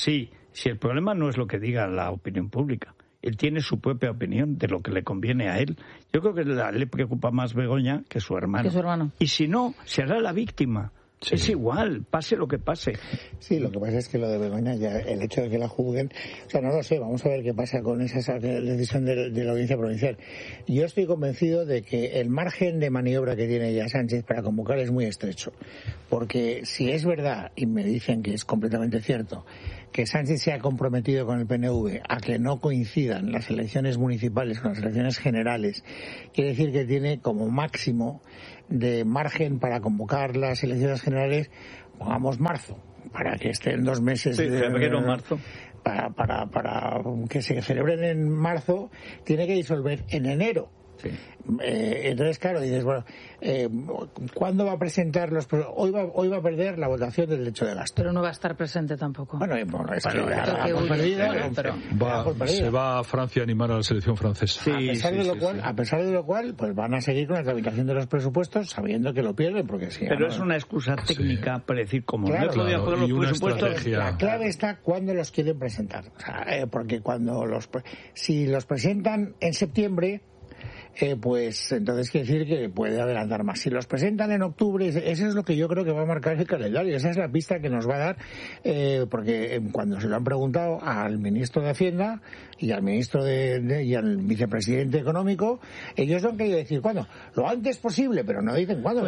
Si el problema no es lo que diga la opinión pública, él tiene su propia opinión de lo que le conviene a él. Yo creo que le preocupa más Begoña que su hermano. Y si no, será la víctima. Sí. Es igual, pase lo que pase. Sí, lo que pasa es que lo de Begoña, ya el hecho de que la juzguen, o sea, no lo sé, vamos a ver qué pasa con esa decisión de la audiencia provincial. Yo estoy convencido de que el margen de maniobra que tiene ya Sánchez para convocar es muy estrecho, porque si es verdad, y me dicen que es completamente cierto, que Sánchez se ha comprometido con el PNV a que no coincidan las elecciones municipales con las elecciones generales, quiere decir que tiene como máximo de margen para convocar las elecciones generales, pongamos marzo, para que estén 2 meses. Sí, febrero, marzo. Para que se celebren en marzo, tiene que disolver en enero. Sí. Entonces, claro, dices, bueno, ¿cuándo va a presentar los? Hoy va a perder la votación del techo de gasto. Pero no va a estar presente tampoco. Bueno, es que se va a Francia a animar a la selección francesa. Sí, a pesar de lo cual, pues van a seguir con la tramitación de los presupuestos sabiendo que lo pierden, porque sí. Pero es una excusa técnica para decir como claro, no podía poner los presupuestos. La clave está cuando los quieren presentar, o sea, porque si los presentan en septiembre, pues entonces quiere decir que puede adelantar más. Si los presentan en octubre, eso es lo que yo creo que va a marcar el calendario. Esa es la pista que nos va a dar, porque cuando se lo han preguntado al ministro de Hacienda y al ministro y al vicepresidente económico, ellos no han querido decir cuándo. Lo antes posible, pero no dicen cuándo.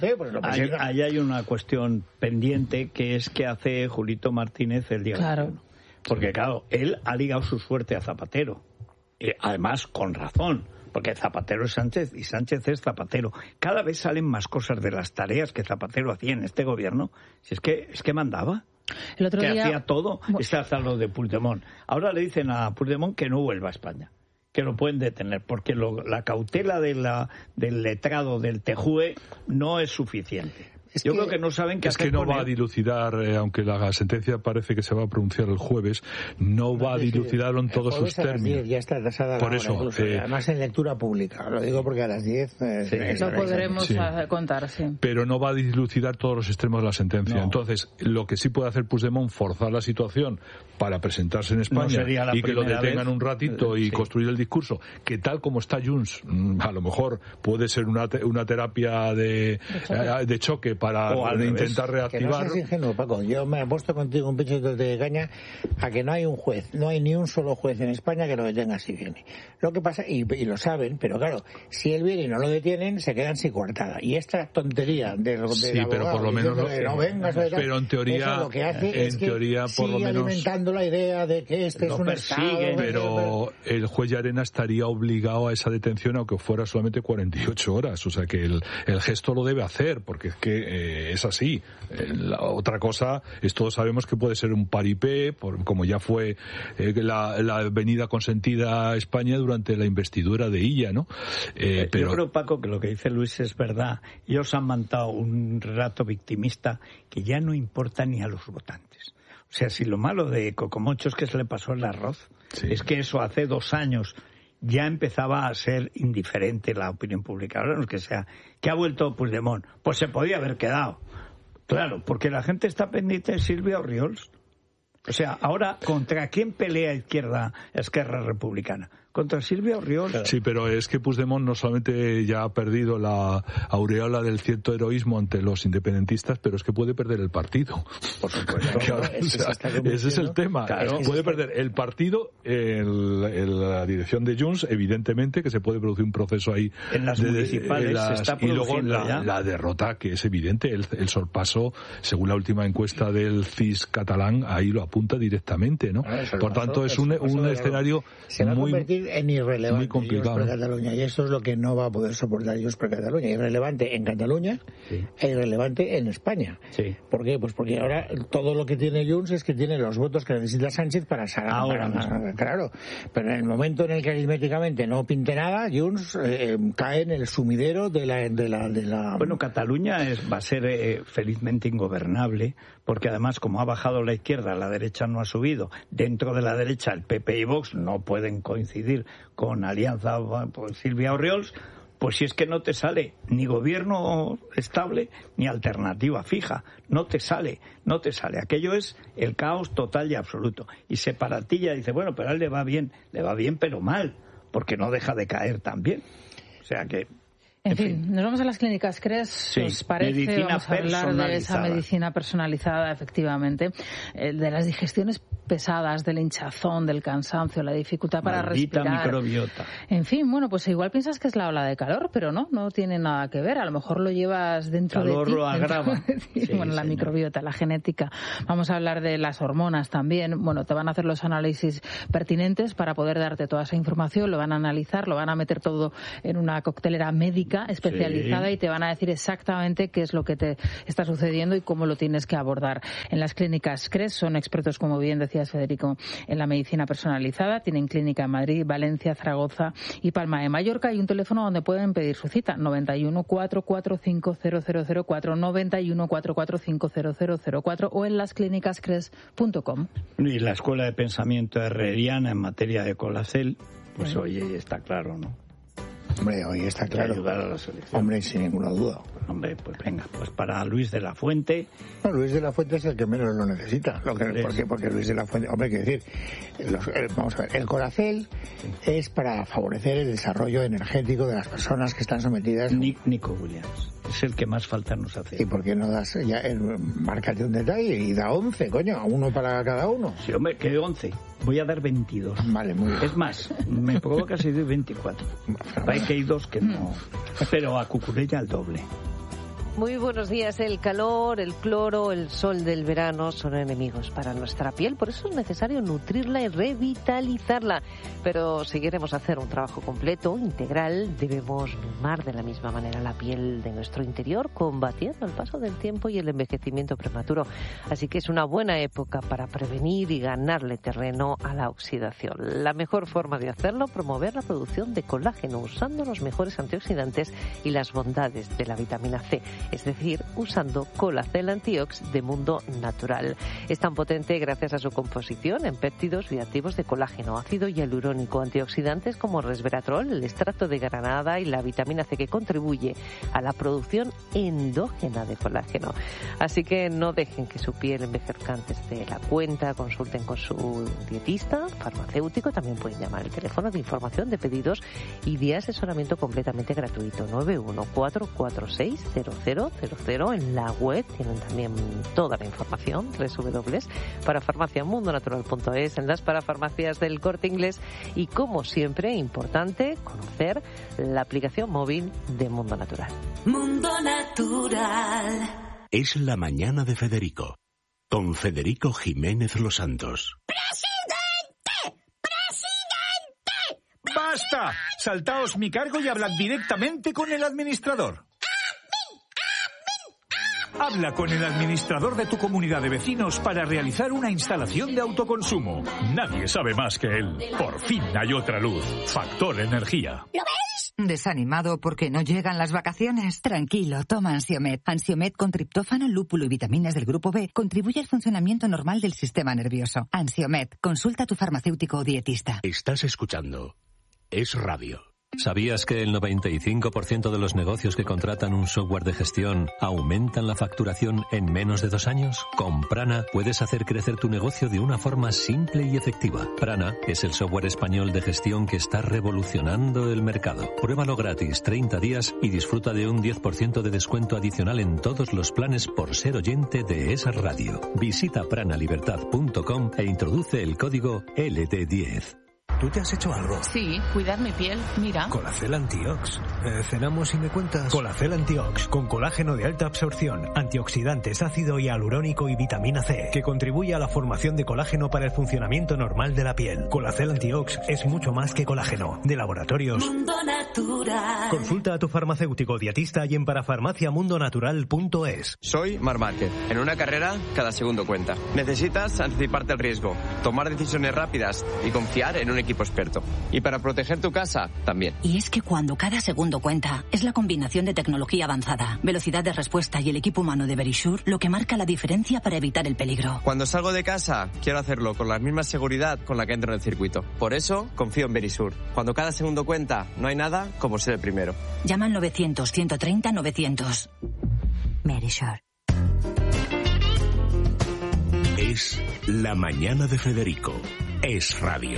Ahí hay una cuestión pendiente, que es que hace Julito Martínez el día 21. Porque claro, él ha ligado su suerte a Zapatero. Además, con razón. Porque Zapatero es Sánchez y Sánchez es Zapatero. Cada vez salen más cosas de las tareas que Zapatero hacía en este gobierno. Si es que mandaba. El otro día hacía todo. Está hasta lo de Puigdemont. Ahora le dicen a Puigdemont que no vuelva a España, que lo pueden detener, porque la cautela del letrado del TJUE no es suficiente. Yo creo que no saben qué hacer. Es que no va a dilucidar, aunque la sentencia parece que se va a pronunciar el jueves, no va a dilucidarlo en todos sus términos. Ya está tasada por eso, además en lectura pública. Lo digo porque a las 10... Eso podremos contar, sí. Pero no va a dilucidar todos los extremos de la sentencia. No. Entonces, lo que sí puede hacer Puigdemont, forzar la situación para presentarse en España y que lo detengan un ratito y construir el discurso, que tal como está Junts, a lo mejor puede ser una terapia de choque para intentar reactivar. Que no seas ingenuo, Paco. Yo me he puesto contigo un pincho de caña a que no hay un juez, no hay ni un solo juez en España que lo detenga si viene. Lo que pasa, y lo saben, pero claro, si él viene y no lo detienen, se quedan sin coartada. Y esta tontería de pero por lo menos no vengas, pero en teoría, lo que hace es que por lo menos alimentando la idea de que este es un estado. Pero el juez Llarena estaría obligado a esa detención aunque fuera solamente 48 horas. O sea que el gesto lo debe hacer, porque es que es así. La otra cosa es, todos sabemos que puede ser un paripé, como ya fue la venida consentida a España durante la investidura de Illa, ¿no? Pero yo creo, Paco, que lo que dice Luis es verdad. Ellos han montado un relato victimista que ya no importa ni a los votantes. O sea, si lo malo de Cocomocho es que se le pasó el arroz, es que eso hace 2 años ya empezaba a ser indiferente la opinión pública. Ahora no es que sea que ha vuelto Puigdemont, pues se podía haber quedado. Claro, porque la gente está pendiente de Silvia Orriols. O sea, ahora, ¿contra quién pelea Esquerra Republicana? Contra Silvia Orriols. Sí, pero es que Puigdemont no solamente ya ha perdido la aureola del cierto heroísmo ante los independentistas, pero es que puede perder el partido. Por supuesto. Ese es el tema. Claro, puede perder el partido, la dirección de Junts, evidentemente, que se puede producir un proceso ahí. En las municipales se está produciendo. Y luego la derrota, que es evidente, el sorpaso, según la última encuesta del CIS catalán, ahí lo apunta directamente, ¿no? Por tanto, es un escenario muy en irrelevante muy complicado para Cataluña, y eso es lo que no va a poder soportar ellos para Cataluña. Irrelevante en Cataluña e irrelevante en España. ¿Por qué? Pues porque ahora todo lo que tiene Junts es que tiene los votos que necesita Sánchez para claro, pero en el momento en el que aritméticamente no pinte nada, Junts cae en el sumidero de la... Bueno, Cataluña va a ser felizmente ingobernable, porque además, como ha bajado la izquierda, la derecha no ha subido. Dentro de la derecha, el PP y Vox no pueden coincidir con alianza por Silvia Orriols, Pues si es que no te sale ni gobierno estable ni alternativa fija, no te sale. Aquello es el caos total y absoluto. Y Separatilla dice, bueno, pero a él le va bien pero mal, porque no deja de caer también. O sea que... En fin, nos vamos a las clínicas CRES, sí, ¿os parece? Vamos a hablar de esa medicina personalizada, efectivamente, de las digestiones pesadas, del hinchazón, del cansancio, la dificultad para respirar. Microbiota. En fin, bueno, pues igual piensas que es la ola de calor, pero no tiene nada que ver. A lo mejor lo llevas dentro de ti. Calor lo agrava. Sí, bueno, la microbiota, la genética. Vamos a hablar de las hormonas también. Bueno, te van a hacer los análisis pertinentes para poder darte toda esa información, lo van a analizar, lo van a meter todo en una coctelera médica especializada y te van a decir exactamente qué es lo que te está sucediendo y cómo lo tienes que abordar. En las clínicas CRES son expertos, como bien decías, Federico, en la medicina personalizada. Tienen clínica en Madrid, Valencia, Zaragoza y Palma de Mallorca, y un teléfono donde pueden pedir su cita, 91 445 0004, 91 445 0004, o en lasclínicascres.com. Y la Escuela de Pensamiento Herreriana en materia de Colacel, pues oye, está claro, ¿no? Hombre, hoy está claro. Ayudar a la selección. Hombre, sin ninguna duda. Hombre, pues venga, pues para Luis de la Fuente. No, Luis de la Fuente es el que menos lo necesita. Porque Luis de la Fuente, hombre, quiero decir, vamos a ver, el Colacel es para favorecer el desarrollo energético de las personas que están sometidas. Nico Williams es el que más falta nos hace. ¿Y por qué no das ya, márcate un detalle y da 11, coño, uno para cada uno? Sí, hombre, que 11. Voy a dar 22. Vale, muy bien. Es más, me provoca si doy 24. Hay que hay dos que no. Pero a Cucurella el doble. Muy buenos días. El calor, el cloro, el sol del verano son enemigos para nuestra piel. Por eso es necesario nutrirla y revitalizarla. Pero si queremos hacer un trabajo completo, integral, debemos mimar de la misma manera la piel de nuestro interior, combatiendo el paso del tiempo y el envejecimiento prematuro. Así que es una buena época para prevenir y ganarle terreno a la oxidación. La mejor forma de hacerlo, promover la producción de colágeno usando los mejores antioxidantes y las bondades de la vitamina C. Es decir, usando Colacel Antiox de Mundo Natural. Es tan potente gracias a su composición en péptidos bioactivos de colágeno, ácido hialurónico, antioxidantes como resveratrol, el extracto de granada y la vitamina C, que contribuye a la producción endógena de colágeno. Así que no dejen que su piel envejezca antes de la cuenta. Consulten con su dietista, farmacéutico. También pueden llamar al teléfono de información, de pedidos y de asesoramiento completamente gratuito, 914460000. En la web tienen también toda la información, www.parafarmaciamundonatural.es, en las parafarmacias del Corte Inglés. Y como siempre, importante conocer la aplicación móvil de Mundo Natural. Mundo Natural. Es la mañana de Federico, con Federico Jiménez Los Santos. ¡Basta! Saltaos mi cargo y hablad directamente con el administrador. Habla con el administrador de tu comunidad de vecinos para realizar una instalación de autoconsumo. Nadie sabe más que él. Por fin hay otra luz. Factor Energía. ¿Lo veis? ¿Desanimado porque no llegan las vacaciones? Tranquilo, toma Ansiomed. Ansiomed con triptófano, lúpulo y vitaminas del grupo B contribuye al funcionamiento normal del sistema nervioso. Ansiomed, consulta a tu farmacéutico o dietista. Estás escuchando Es Radio. ¿Sabías que el 95% de los negocios que contratan un software de gestión aumentan la facturación en menos de 2 años? Con Prana puedes hacer crecer tu negocio de una forma simple y efectiva. Prana es el software español de gestión que está revolucionando el mercado. Pruébalo gratis 30 días y disfruta de un 10% de descuento adicional en todos los planes por ser oyente de esa radio. Visita pranalibertad.com e introduce el código LT10. ¿Tú te has hecho algo? Sí, cuidar mi piel, mira. Colacel Antiox. ¿Cenamos y me cuentas? Colacel Antiox, con colágeno de alta absorción, antioxidantes, ácido hialurónico y vitamina C, que contribuye a la formación de colágeno para el funcionamiento normal de la piel. Colacel Antiox es mucho más que colágeno. De Laboratorios Mundo Natural. Consulta a tu farmacéutico dietista y en parafarmaciamundonatural.es. Soy Mar Márquez. En una carrera, cada segundo cuenta. Necesitas anticiparte al riesgo, tomar decisiones rápidas y confiar en un equipo equipo experto. Y para proteger tu casa, también. Y es que cuando cada segundo cuenta, es la combinación de tecnología avanzada, velocidad de respuesta y el equipo humano de Verisure lo que marca la diferencia para evitar el peligro. Cuando salgo de casa, quiero hacerlo con la misma seguridad con la que entro en el circuito. Por eso, confío en Verisure. Cuando cada segundo cuenta, no hay nada como ser el primero. Llama al 900-130-900. Verisure. Es La Mañana de Federico. Es radio.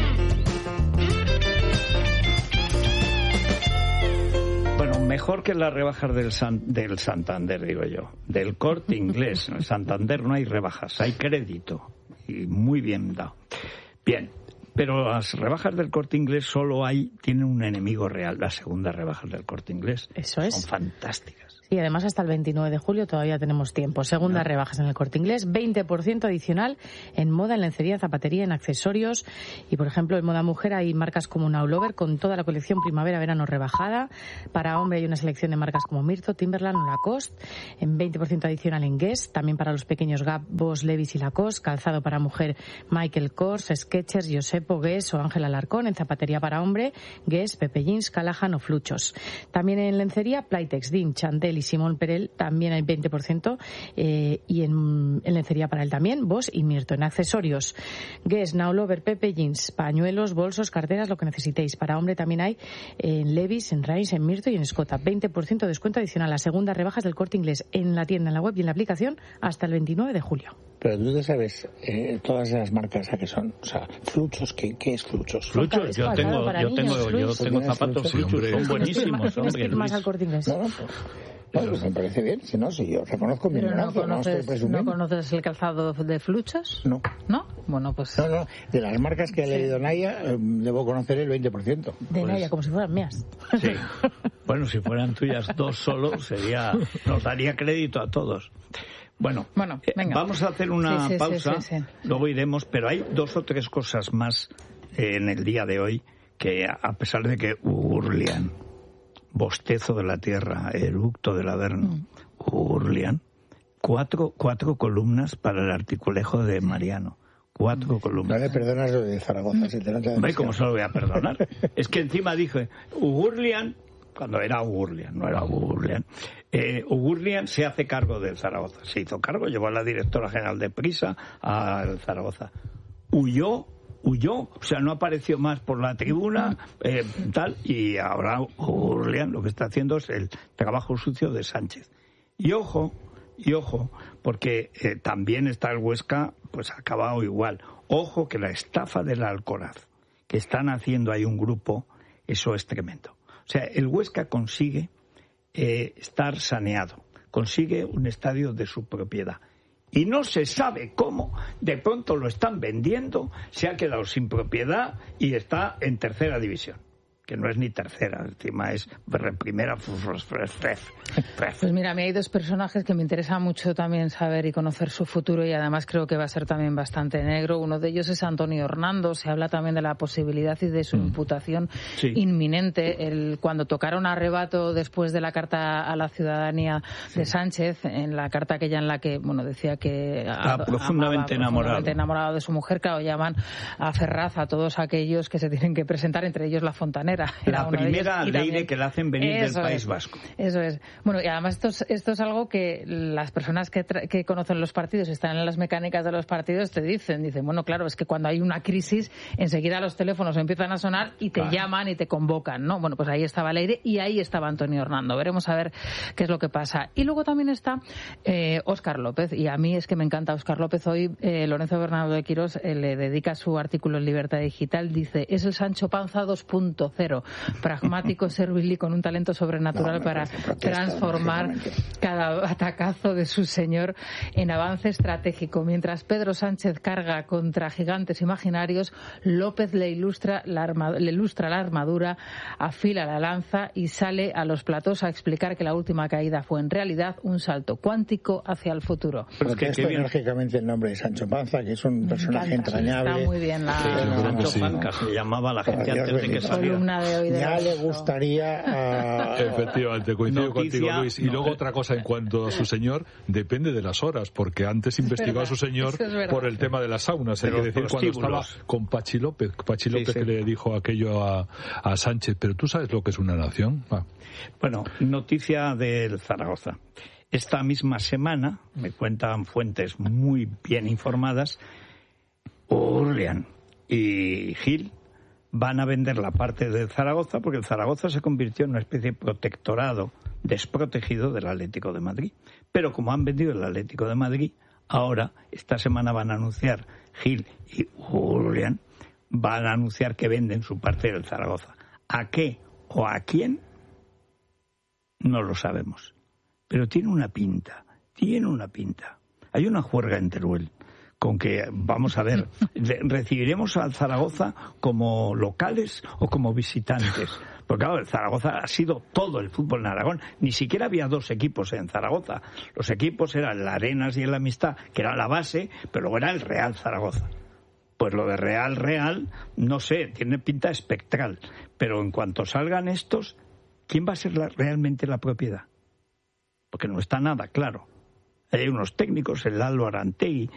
Bueno, mejor que las rebajas del Santander, digo yo. Del Corte Inglés. En el Santander no hay rebajas, hay crédito. Y muy bien dado. Bien, pero las rebajas del Corte Inglés tienen un enemigo real. Las segundas rebajas del Corte Inglés. Eso es. Son fantásticas. Y además hasta el 29 de julio todavía tenemos tiempo. Segundas rebajas en el Corte Inglés, 20% adicional en moda, en lencería, zapatería, en accesorios. Y, por ejemplo, en moda mujer hay marcas como Now Lover con toda la colección primavera-verano rebajada. Para hombre hay una selección de marcas como Mirto, Timberland o Lacoste. En 20% adicional en Guess. También para los pequeños Gap, Boss, Levi's y Lacoste. Calzado para mujer Michael Kors, Skechers, Josepo, Guess o Ángel Alarcón. En zapatería para hombre, Guess, Pepe Jeans, Callahan o Fluchos. También en lencería, Playtex, Dean, Chantel y Simón Perel también hay 20%, y en lencería para él también, Boss y Mirto. En accesorios, Guess, Now Lover, Pepe Jeans, pañuelos, bolsos, carteras, lo que necesitéis. Para hombre también hay en Levi's, en Reims, en Mirto y en Escota. 20% de descuento adicional. Las segundas rebajas del Corte Inglés en la tienda, en la web y en la aplicación hasta el 29 de julio. Pero tú te sabes todas esas marcas a qué son. O sea, Fluchos, ¿qué es Fluchos? Fluchos, yo tengo zapatos Fluchos, son buenísimos. ¿Tienes más al Corte Inglés? Pues me parece bien, si yo reconozco mi ignorancia, no estoy presumiendo. ¿No conoces el calzado de Fluchos? No. ¿No? Bueno, pues... No, de las marcas que ha leído Naya, debo conocer el 20%. De Naya, como si fueran mías. Sí. Bueno, si fueran tuyas dos solo, nos daría crédito a todos. Bueno, venga. Vamos a hacer una pausa, luego iremos, pero hay 2 o 3 cosas más en el día de hoy que, a pesar de que Urlian, bostezo de la tierra, eructo del Averno, Urlian, 4 columnas para el articulejo de Mariano. 4 columnas. No le perdonas lo de Zaragoza, si te lo Hombre, ¿cómo se lo voy a perdonar? Es que encima dije, Urlian, cuando era Urlian, no era Urlian. Urlian se hace cargo del Zaragoza. Se hizo cargo, llevó a la directora general de Prisa al Zaragoza. Huyó, o sea, no apareció más por la tribuna, y ahora Urlian lo que está haciendo es el trabajo sucio de Sánchez. Y ojo, porque también está el Huesca, pues ha acabado igual. Ojo que la estafa del Alcoraz, que están haciendo ahí un grupo, eso es tremendo. O sea, el Huesca consigue estar saneado, consigue un estadio de su propiedad. Y no se sabe cómo, de pronto lo están vendiendo, se ha quedado sin propiedad y está en tercera división. Que no es ni tercera, encima es primera. Pues mira, a mí hay 2 personajes que me interesa mucho también saber y conocer su futuro, y además creo que va a ser también bastante negro. Uno de ellos es Antonio Hernando. Se habla también de la posibilidad y de su imputación inminente. Cuando tocaron arrebato después de la carta a la ciudadanía de Sánchez, en la carta aquella en la que decía que estaba profundamente enamorado de su mujer, claro, llaman a Ferraz a todos aquellos que se tienen que presentar, entre ellos la Fontanera. La primera ley que la hacen venir del País Vasco. Eso es. Bueno, y además esto es algo que las personas que conocen los partidos, están en las mecánicas de los partidos, te dicen, bueno, claro, es que cuando hay una crisis, enseguida los teléfonos empiezan a sonar y te llaman y te convocan, ¿no? Bueno, pues ahí estaba Leire y ahí estaba Antonio Hernando. Veremos a ver qué es lo que pasa. Y luego también está Óscar López, y a mí es que me encanta Óscar López. Hoy Lorenzo Bernardo de Quirós le dedica su artículo en Libertad Digital, dice, es el Sancho Panza 2.0. Pragmático, servil y con un talento sobrenatural para transformar cada batacazo de su señor en avance estratégico. Mientras Pedro Sánchez carga contra gigantes imaginarios, López le ilustra la armadura, afila la lanza y sale a los platós a explicar que la última caída fue en realidad un salto cuántico hacia el futuro. Protesto enérgicamente el nombre de Sancho Panza, que es un personaje entrañable. Está muy bien Sancho Panza se llamaba la gente antes de que saliera. mañana de hoy. Ya le gustaría... Efectivamente, coincido contigo, Luis. Y luego otra cosa en cuanto a su señor, depende de las horas, porque antes investigó a su señor por el tema de las saunas. Hay que decir, cuando estaba con Pachi López que le dijo aquello a Sánchez. Pero tú sabes lo que es una nación. Bueno, noticia del Zaragoza. Esta misma semana, me cuentan fuentes muy bien informadas, Orlean y Gil van a vender la parte del Zaragoza, porque el Zaragoza se convirtió en una especie de protectorado desprotegido del Atlético de Madrid. Pero como han vendido el Atlético de Madrid, ahora, esta semana van a anunciar, Gil y Orlean, van a anunciar que venden su parte del Zaragoza. ¿A qué o a quién? No lo sabemos. Pero tiene una pinta. Hay una juerga en Teruel con que, vamos a ver, ¿recibiremos al Zaragoza como locales o como visitantes? Porque claro, el Zaragoza ha sido todo el fútbol en Aragón. Ni siquiera había dos equipos en Zaragoza. Los equipos eran el Arenas y el Amistad, que era la base, pero luego era el Real Zaragoza. Pues lo de Real, no sé, tiene pinta espectral. Pero en cuanto salgan estos, ¿quién va a ser realmente la propiedad? Porque no está nada claro. Hay unos técnicos, el Lalo Arantegui,